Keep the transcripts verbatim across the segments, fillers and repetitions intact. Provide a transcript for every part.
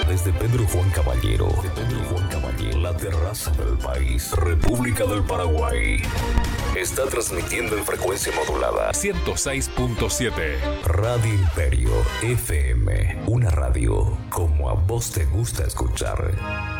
desde Pedro Juan Caballero. De Pedro Juan Caballero, la terraza del país, República del Paraguay. Está transmitiendo en frecuencia modulada ciento seis punto siete. Radio Imperio F M, una radio como a vos te gusta escuchar.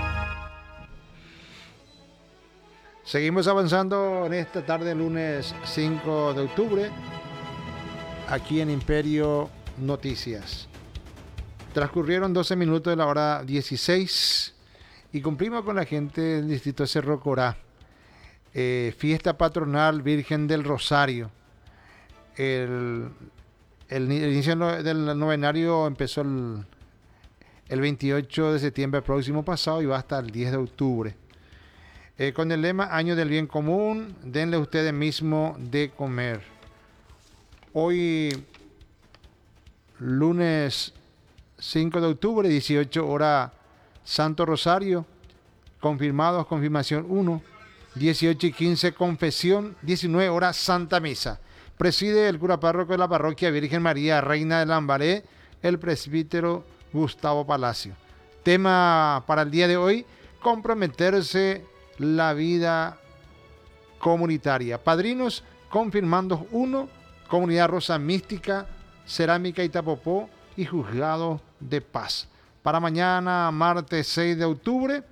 Seguimos avanzando en esta tarde, lunes cinco de octubre, aquí en Imperio Noticias. Transcurrieron doce minutos de la hora dieciséis y cumplimos con la gente del distrito de Cerro Corá. Eh, fiesta patronal Virgen del Rosario. El, el, el inicio del novenario empezó el, el veintiocho de septiembre próximo pasado y va hasta el diez de octubre. Eh, con el lema Año del Bien Común, denle ustedes mismo de comer. Hoy, lunes cinco de octubre, dieciocho hora Santo Rosario, confirmados, confirmación uno, dieciocho y quince confesión, diecinueve horas Santa Misa. Preside el cura párroco de la parroquia Virgen María Reina de Lambaré, el presbítero Gustavo Palacio. Tema para el día de hoy, comprometerse la vida comunitaria. Padrinos confirmando uno, Comunidad Rosa Mística, Cerámica Itapopó y Juzgado de Paz. Para mañana, martes seis de octubre,